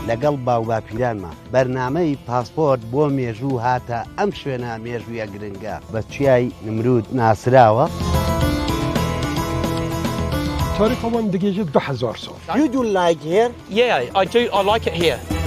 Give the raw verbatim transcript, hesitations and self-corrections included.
لەگەڵ باو باپیرانمە بەرنامەی پاسپۆرت بۆ مێژوو هاتە ئەم شوێنە مێژوویە گرنگە بە چیای نمرود ناسراوە. تاریخ من دیگه دو هزار سال. You do like here? Yeah, I do. I like it here.